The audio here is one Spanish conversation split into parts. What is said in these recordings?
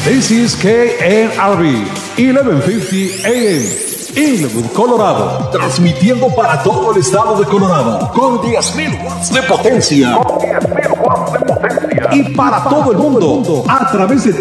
This is KNRB 1150 AM. Inglewood, Colorado, transmitiendo para todo el estado de Colorado con 10.000 watts de potencia. Y para todo el mundo a través de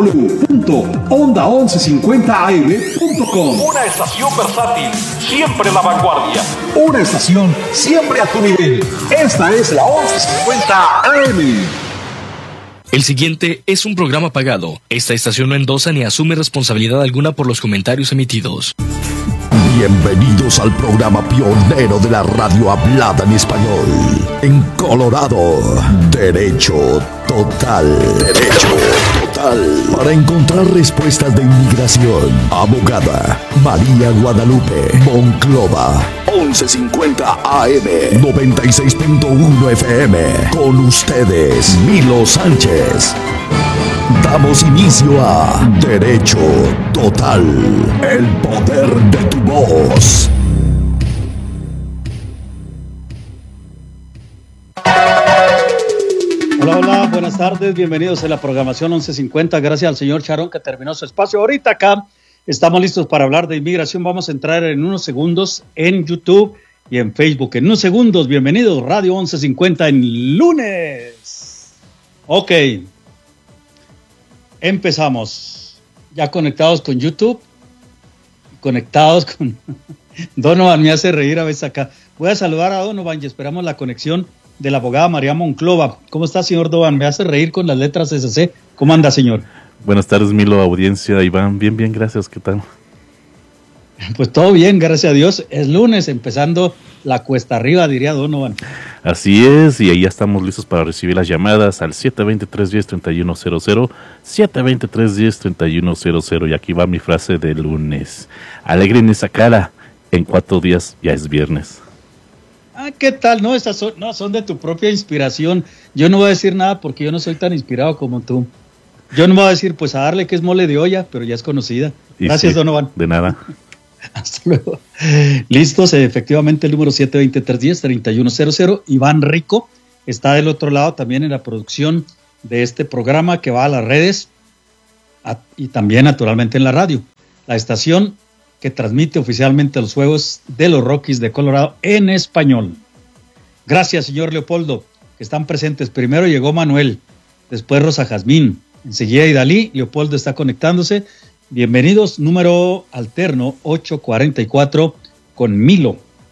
www.onda1150am.com. Una estación versátil, siempre la vanguardia. Una estación siempre a tu nivel. Esta es la 1150 AM. El siguiente es un programa pagado. Esta estación no endosa ni asume responsabilidad alguna por los comentarios emitidos. Bienvenidos al programa pionero de la radio hablada en español. En Colorado, Derecho Total. Derecho Total. Para encontrar respuestas de inmigración, abogada María Guadalupe Monclova. 1150 AM, 96.1 FM. Con ustedes, Milo Sánchez. Damos inicio a Derecho Total, el poder de tu voz. Hola, hola, buenas tardes, bienvenidos a la programación 1150. Gracias al señor Charón que terminó su espacio. Ahorita acá estamos listos para hablar de inmigración. Vamos a entrar en unos segundos en YouTube y en Facebook. En unos segundos, bienvenidos, Radio 1150 en lunes. Ok. Empezamos. Ya conectados con YouTube, conectados con Donovan, me hace reír a veces acá. Voy a saludar a Donovan y esperamos la conexión de la abogada María Monclova. ¿Cómo está, señor Donovan? Me hace reír con las letras SC. ¿Cómo anda, señor? Buenas tardes, Milo, audiencia, Iván. Bien, gracias. ¿Qué tal? Pues todo bien, gracias a Dios. Es lunes, empezando la cuesta arriba, diría Donovan. Así es, y ahí ya estamos listos para recibir las llamadas al 720-310-3100, 720-310-3100, y aquí va mi frase de lunes. Alegren esa cara, en 4 días ya es viernes. Ah, ¿qué tal? No, estas son de tu propia inspiración. Yo no voy a decir nada porque yo no soy tan inspirado como tú. Yo no voy a decir, pues a darle que es mole de olla, pero ya es conocida. Gracias, sí, Donovan. De nada. Hasta luego. Listos, efectivamente el número 720-310-3100. Iván Rico está del otro lado también en la producción de este programa que va a las redes y también naturalmente en la radio. La estación que transmite oficialmente los juegos de los Rockies de Colorado en español. Gracias, señor Leopoldo, que están presentes. Primero llegó Manuel, después Rosa Jazmín, enseguida Idalí. Leopoldo está conectándose. Bienvenidos, número alterno 844 con Milo,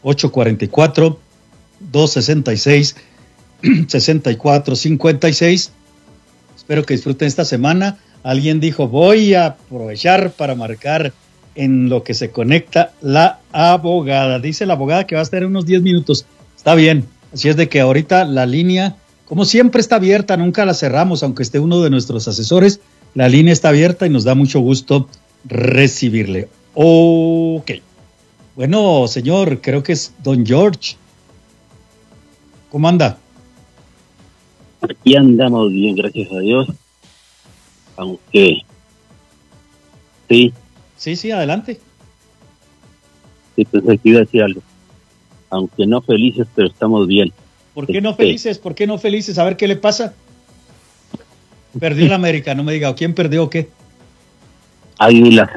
844-266-6456. Espero que disfruten esta semana. Alguien dijo, voy a aprovechar para marcar en lo que se conecta la abogada. Dice la abogada que va a estar en unos 10 minutos. Está bien, así es de que ahorita la línea, como siempre, está abierta, nunca la cerramos, aunque esté uno de nuestros asesores. La línea está abierta y nos da mucho gusto recibirle. Ok. Bueno, señor, creo que es don George. ¿Cómo anda? Aquí andamos bien, gracias a Dios. Aunque... Sí. Sí, adelante. Sí, pensé que iba a decir algo. Aunque no felices, pero estamos bien. ¿Por qué no felices? ¿Por qué no felices? A ver qué le pasa. Perdió la América, no me diga, ¿quién perdió o qué? Águilas.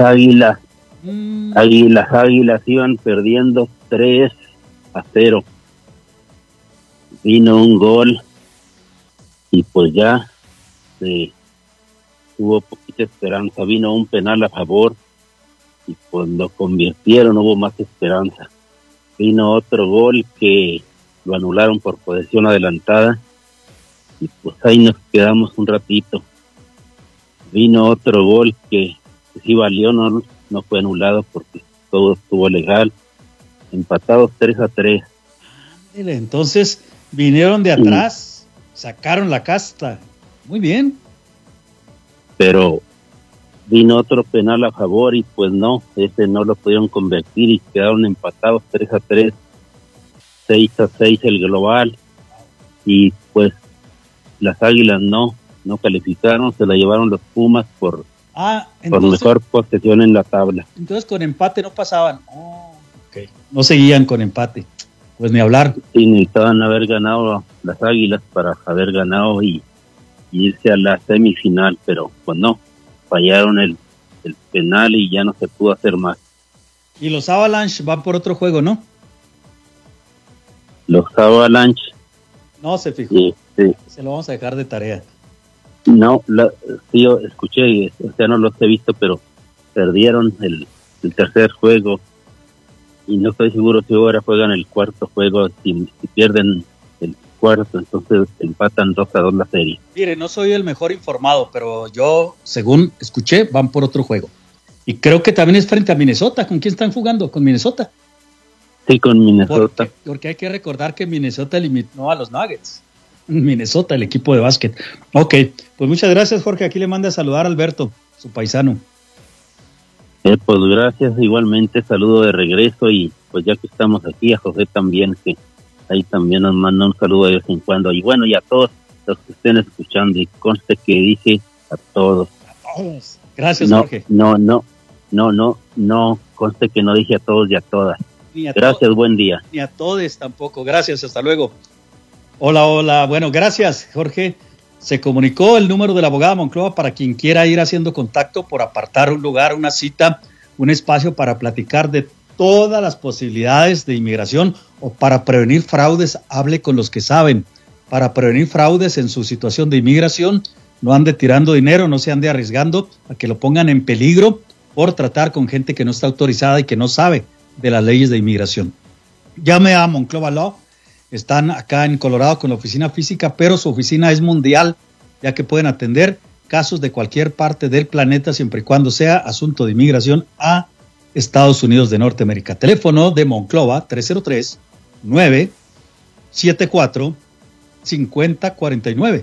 Águilas iban perdiendo 3-0. Vino un gol y pues ya hubo poquita esperanza. Vino un penal a favor y pues lo convirtieron, hubo más esperanza. Vino otro gol que lo anularon por posesión adelantada y pues ahí nos quedamos un ratito. Vino otro gol que sí valió, no fue anulado porque todo estuvo legal. Empatados 3-3. Entonces vinieron de atrás, sacaron la casta. Muy bien. Pero vino otro penal a favor y pues no, ese no lo pudieron convertir y quedaron empatados 3-3, 6-6 el global, y pues las Águilas no calificaron, se la llevaron los Pumas por mejor posesión en la tabla. Entonces con empate no pasaban. Okay. No seguían con empate. Pues ni hablar. Sí, necesitaban haber ganado las Águilas para haber ganado y irse a la semifinal, pero pues no. fallaron el penal y ya no se pudo hacer más. Y los Avalanche van por otro juego, ¿no? Los Avalanche. No se fijó. Sí. Se lo vamos a dejar de tarea. No, sí, yo escuché, o sea, no los he visto, pero perdieron el tercer juego y no estoy seguro si ahora juegan el cuarto juego. Si pierden el cuarto, entonces empatan 2-2 la serie. Mire, no soy el mejor informado, pero yo, según escuché, van por otro juego. Y creo que también es frente a Minnesota. ¿Con quién están jugando? ¿Con Minnesota? Sí, con Minnesota. Porque hay que recordar que Minnesota eliminó a los Nuggets. Minnesota, el equipo de básquet. Ok, pues muchas gracias, Jorge. Aquí le manda a saludar a Alberto, su paisano. Pues gracias, igualmente, saludo de regreso y pues ya que estamos aquí, a José también, que ahí también nos manda un saludo de vez en cuando. Y bueno, y a todos los que estén escuchando, y conste que dije a todos. A todos. Gracias, Jorge. No, conste que no dije a todos y a todas. Gracias, buen día. Ni a todos tampoco, gracias, hasta luego. Hola, bueno, gracias, Jorge. Se comunicó el número de la abogada Monclova para quien quiera ir haciendo contacto por apartar un lugar, una cita, un espacio para platicar de todas las posibilidades de inmigración o para prevenir fraudes. Hable con los que saben. Para prevenir fraudes en su situación de inmigración, no ande tirando dinero, no se ande arriesgando a que lo pongan en peligro por tratar con gente que no está autorizada y que no sabe de las leyes de inmigración. Llame a Monclova Law. Están acá en Colorado con la oficina física, pero su oficina es mundial, ya que pueden atender casos de cualquier parte del planeta, siempre y cuando sea asunto de inmigración a Estados Unidos de Norteamérica. Teléfono de Monclova, 303-974-5049.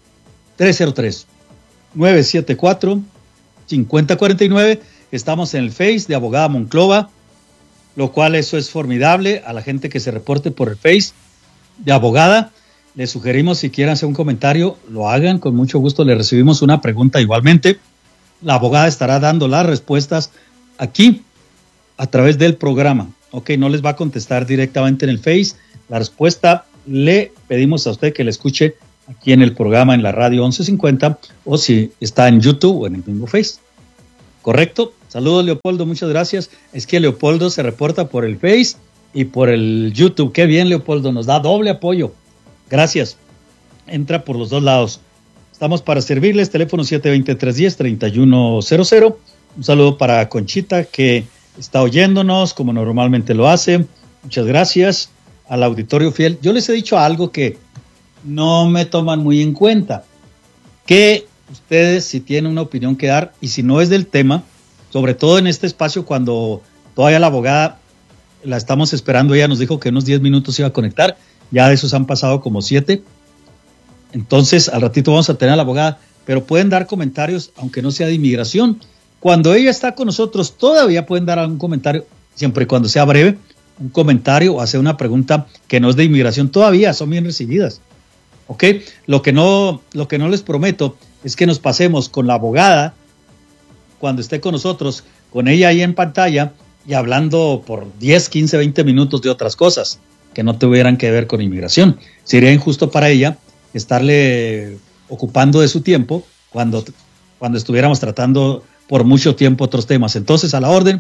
303-974-5049. Estamos en el Face de abogada Monclova, lo cual eso es formidable. A la gente que se reporte por el Face de abogada, les sugerimos, si quieren hacer un comentario, lo hagan, con mucho gusto. Le recibimos una pregunta igualmente. La abogada estará dando las respuestas aquí a través del programa. Ok, no les va a contestar directamente en el Face. La respuesta le pedimos a usted que la escuche aquí en el programa, en la radio 1150, o si está en YouTube o en el mismo Face. ¿Correcto? Saludos, Leopoldo, muchas gracias. Es que Leopoldo se reporta por el Face y por el YouTube. Qué bien, Leopoldo, nos da doble apoyo. Gracias. Entra por los dos lados. Estamos para servirles. Teléfono 720-310-3100. Un saludo para Conchita, que está oyéndonos como normalmente lo hace. Muchas gracias al auditorio fiel. Yo les he dicho algo que no me toman muy en cuenta, que ustedes, si tienen una opinión que dar y si no es del tema, sobre todo en este espacio, cuando todavía la abogada la estamos esperando, ella nos dijo que en unos 10 minutos se iba a conectar, ya de esos han pasado como 7, entonces al ratito vamos a tener a la abogada, pero pueden dar comentarios, aunque no sea de inmigración. Cuando ella está con nosotros, todavía pueden dar algún comentario, siempre y cuando sea breve, un comentario o hacer una pregunta que no es de inmigración, todavía son bien recibidas. ¿Ok? Lo que no les prometo es que nos pasemos con la abogada, cuando esté con nosotros, con ella ahí en pantalla, y hablando por 10, 15, 20 minutos de otras cosas que no tuvieran que ver con inmigración. Sería injusto para ella estarle ocupando de su tiempo cuando estuviéramos tratando por mucho tiempo otros temas. Entonces, a la orden,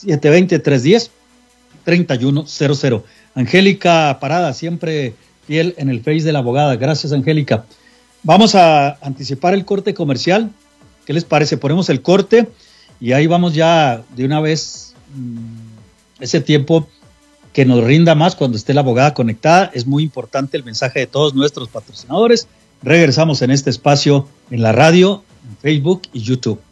720-310-3100. Angélica Parada, siempre fiel en el Face de la abogada. Gracias, Angélica. Vamos a anticipar el corte comercial. ¿Qué les parece? Ponemos el corte y ahí vamos ya de una vez. Ese tiempo que nos rinda más cuando esté la abogada conectada. Es muy importante el mensaje de todos nuestros patrocinadores. Regresamos en este espacio en la radio, en Facebook y YouTube.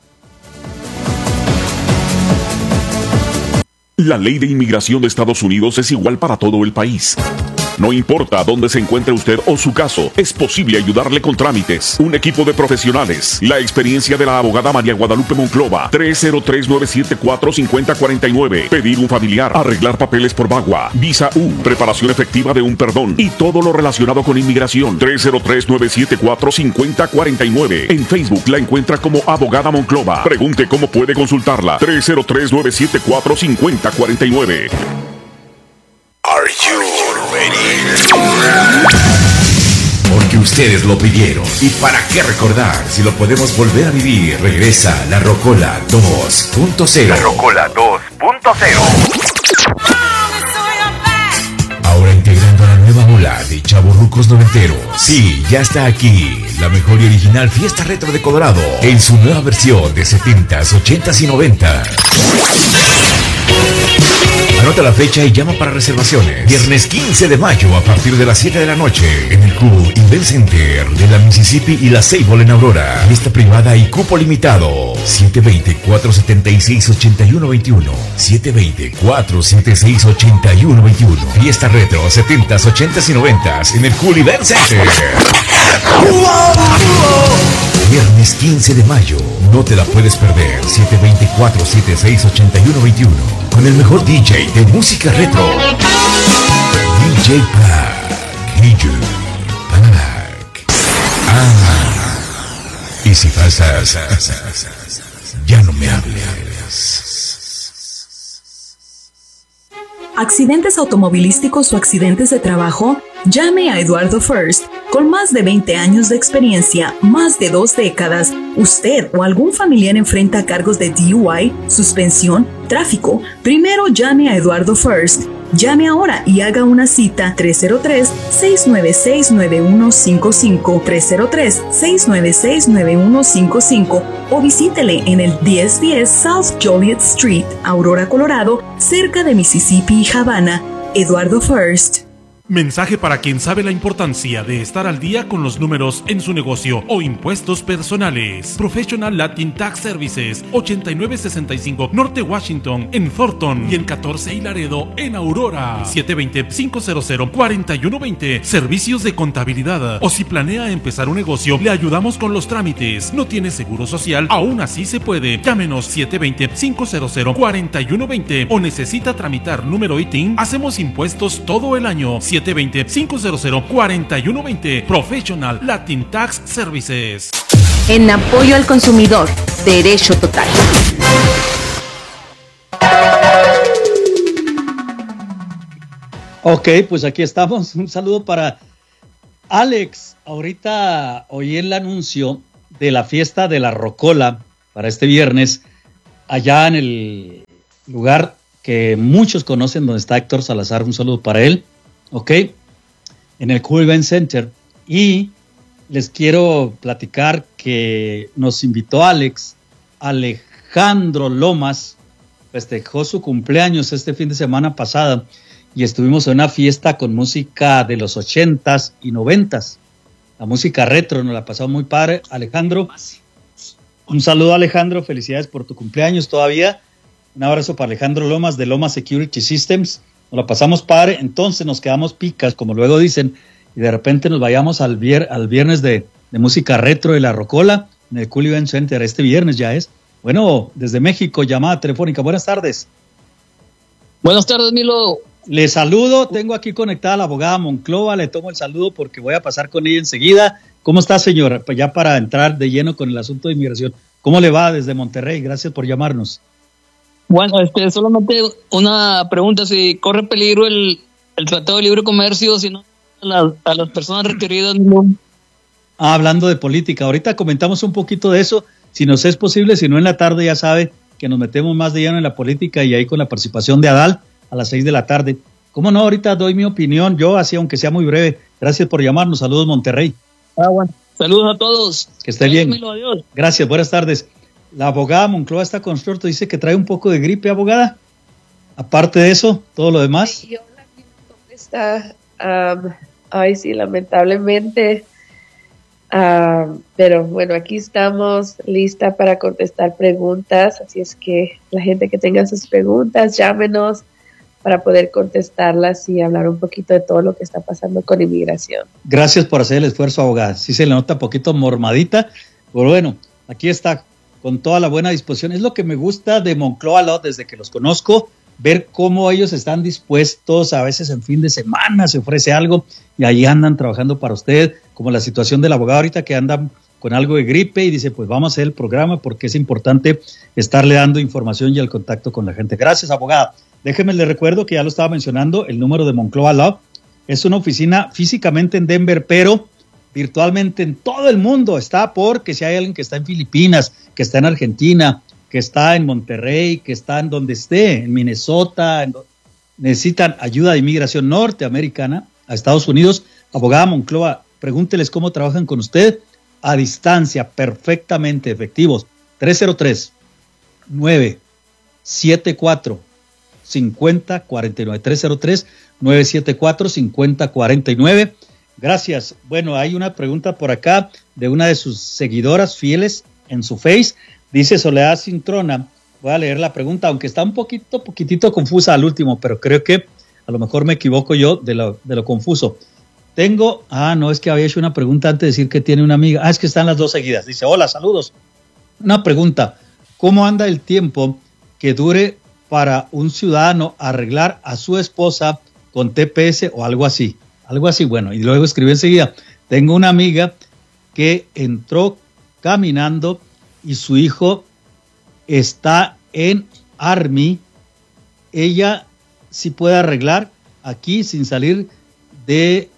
La ley de inmigración de Estados Unidos es igual para todo el país. No importa dónde se encuentre usted o su caso, es posible ayudarle con trámites. Un equipo de profesionales. La experiencia de la abogada María Guadalupe Monclova. 303-974-5049. Pedir un familiar. Arreglar papeles por VAWA. Visa U. Preparación efectiva de un perdón. Y todo lo relacionado con inmigración. 303-974-5049. En Facebook la encuentra como Abogada Monclova. Pregunte cómo puede consultarla. 303-974-5049. Are you ready? Porque ustedes lo pidieron. ¿Y para qué recordar si lo podemos volver a vivir? Regresa La Rocola 2.0. La Rocola 2.0. Ahora integrando a la nueva ola de chavorrucos noventeros. Sí, ya está aquí la mejor y original fiesta retro de Colorado en su nueva versión de 70s, 80s y 90s. Anota la fecha y llama para reservaciones. Viernes 15 de mayo a partir de las 7 de la noche en el Club Event Center de la Mississippi y la Sable en Aurora. Fiesta privada y cupo limitado. 720-476-8121. 720-476-8121. Fiesta retro 70s, 80s y 90s en el Cool Event Center. Viernes 15 de mayo. No te la puedes perder. 720-476-8121. Con el mejor DJ de música retro. DJ Pack. DJ Pack. Y si pasas, ya no me hables. ¿Accidentes automovilísticos o accidentes de trabajo? Llame a Eduardo First. Con más de 20 años de experiencia, más de 2 décadas, usted o algún familiar enfrenta cargos de DUI, suspensión, tráfico. Primero llame a Eduardo First. Llame ahora y haga una cita 303-696-9155, 303-696-9155 o visítele en el 1010 South Joliet Street, Aurora, Colorado, cerca de Mississippi y Havana. Eduardo First. Mensaje para quien sabe la importancia de estar al día con los números en su negocio o impuestos personales. Professional Latin Tax Services, 8965 Norte Washington en Thornton y en 14 y Laredo en Aurora. 720-500-4120. Servicios de contabilidad. O si planea empezar un negocio, le ayudamos con los trámites. ¿No tiene seguro social? Aún así se puede. Llámenos 720-500-4120 o necesita tramitar número ITIN. Hacemos impuestos todo el año. 720-500-4120. Professional Latin Tax Services. En apoyo al consumidor, Derecho Total. Ok, pues aquí estamos. Un saludo para Alex. Ahorita oí el anuncio de la fiesta de la Rocola para este viernes, allá en el lugar que muchos conocen, donde está Héctor Salazar. Un saludo para él. Ok, en el Cool Event Center. Y les quiero platicar que nos invitó Alejandro Lomas, festejó su cumpleaños este fin de semana pasada y estuvimos en una fiesta con música de los 80s y 90s, la música retro. Nos la pasamos muy padre. Alejandro, un saludo, Alejandro, felicidades por tu cumpleaños todavía. Un abrazo para Alejandro Lomas de Lomas Security Systems. Nos la pasamos padre, entonces nos quedamos picas, como luego dicen, y de repente nos vayamos al viernes de música retro de la Rocola en el Cool Event Center. Este viernes ya es. Bueno, desde México, llamada telefónica. Buenas tardes. Buenas tardes, Milo. Le saludo, tengo aquí conectada a la abogada Monclova, le tomo el saludo porque voy a pasar con ella enseguida. ¿Cómo está, señora? Pues ya para entrar de lleno con el asunto de inmigración. ¿Cómo le va desde Monterrey? Gracias por llamarnos. Bueno, solamente una pregunta, si corre peligro el Tratado de Libre Comercio, si no a las personas requeridas. ¿No? Hablando de política, ahorita comentamos un poquito de eso, si nos es posible, si no en la tarde ya sabe que nos metemos más de lleno en la política y ahí con la participación de Adal a las 6 de la tarde. ¿Cómo no? Ahorita doy mi opinión, yo así aunque sea muy breve. Gracias por llamarnos, saludos Monterrey. Bueno, saludos a todos. Que esté bien. Milo, adiós. Gracias, buenas tardes. La abogada Monclova está con suerte, dice que trae un poco de gripe, abogada. Aparte de eso, todo lo demás. Ay, hola, ¿cómo está? Ay, sí, lamentablemente. Pero bueno, aquí estamos lista para contestar preguntas. Así es que la gente que tenga sus preguntas, llámenos para poder contestarlas y hablar un poquito de todo lo que está pasando con inmigración. Gracias por hacer el esfuerzo, abogada. Sí se le nota un poquito mormadita, pero bueno, aquí está con toda la buena disposición. Es lo que me gusta de Monclova Law desde que los conozco, ver cómo ellos están dispuestos, a veces en fin de semana se ofrece algo y ahí andan trabajando para usted, como la situación del abogado ahorita que anda con algo de gripe y dice, pues vamos a hacer el programa porque es importante estarle dando información y el contacto con la gente. Gracias, abogada. Déjeme le recuerdo que ya lo estaba mencionando, el número de Monclova Law es una oficina físicamente en Denver, pero virtualmente en todo el mundo. Está porque si hay alguien que está en Filipinas, que está en Argentina, que está en Monterrey, que está en donde esté, en Minnesota, necesitan ayuda de inmigración norteamericana a Estados Unidos, abogada Monclova, pregúnteles cómo trabajan con usted a distancia, perfectamente efectivos. 303-974-5049, 303-974-5049. Gracias. Bueno, hay una pregunta por acá de una de sus seguidoras fieles en su Face. Dice Soledad Cintrona. Voy a leer la pregunta, aunque está un poquitito confusa al último, pero creo que a lo mejor me equivoco yo de lo confuso. Es que había hecho una pregunta antes de decir que tiene una amiga. Es que están las dos seguidas. Dice, hola, saludos. Una pregunta, ¿cómo anda el tiempo que dure para un ciudadano arreglar a su esposa con TPS o algo así? Algo así, bueno, y luego escribe enseguida, tengo una amiga que entró caminando y su hijo está en Army, ella sí puede arreglar aquí sin salir de,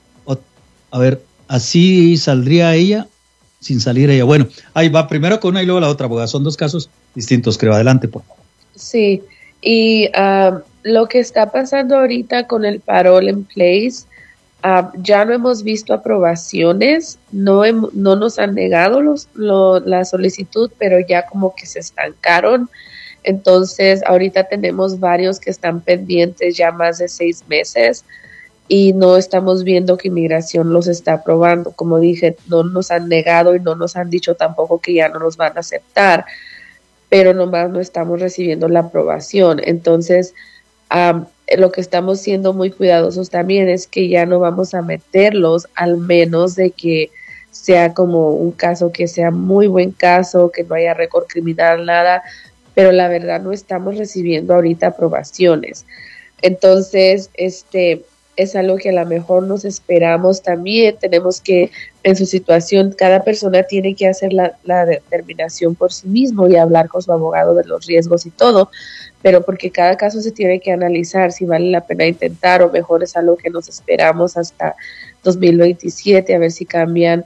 así saldría ella, sin salir ella. Bueno, ahí va, primero con una y luego la otra, porque son dos casos distintos, creo. Adelante, por favor. Sí, y lo que está pasando ahorita con el parole in place, ya no hemos visto aprobaciones, no nos han negado la solicitud, pero ya como que se estancaron. Entonces, ahorita tenemos varios que están pendientes ya más de 6 meses y no estamos viendo que inmigración los está aprobando. Como dije, no nos han negado y no nos han dicho tampoco que ya no nos van a aceptar, pero nomás no estamos recibiendo la aprobación. Entonces, lo que estamos siendo muy cuidadosos también es que ya no vamos a meterlos, al menos de que sea como un caso que sea muy buen caso, que no haya récord criminal, nada, pero la verdad no estamos recibiendo ahorita aprobaciones. Entonces, es algo que a lo mejor nos esperamos también. Tenemos que, en su situación, cada persona tiene que hacer la determinación por sí mismo y hablar con su abogado de los riesgos y todo, pero porque cada caso se tiene que analizar si vale la pena intentar o mejor es algo que nos esperamos hasta 2027 a ver si cambian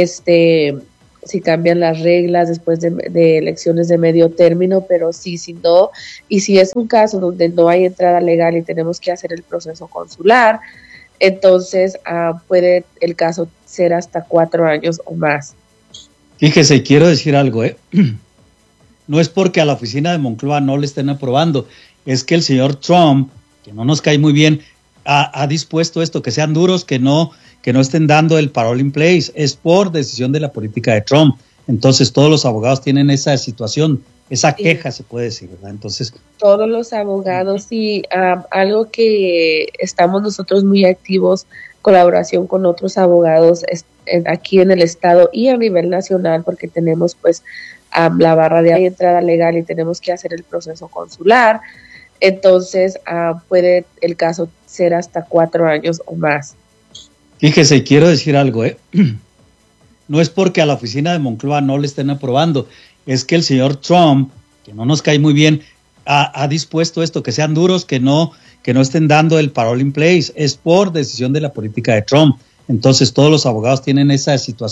las reglas después de elecciones de medio término, pero si no, y si es un caso donde no hay entrada legal y tenemos que hacer el proceso consular, entonces puede el caso ser hasta 4 años o más. Fíjese, quiero decir algo, no es porque a la oficina de Monclova no le estén aprobando, es que el señor Trump, que no nos cae muy bien, ha dispuesto esto, que sean duros, que no estén dando el parole in place, es por decisión de la política de Trump. Entonces todos los abogados tienen esa situación, esa queja se puede decir, ¿verdad? Entonces todos los abogados y algo que estamos nosotros muy activos, colaboración con otros abogados aquí en el estado y a nivel nacional, porque tenemos pues la barra de entrada legal y tenemos que hacer el proceso consular. Entonces puede el caso ser hasta 4 años o más. Fíjese, quiero decir algo, no es porque a la oficina de Monclova no le estén aprobando, es que el señor Trump, que no nos cae muy bien, ha dispuesto esto, que sean duros, que no estén dando el parole in place, es por decisión de la política de Trump. Entonces todos los abogados tienen esa situación.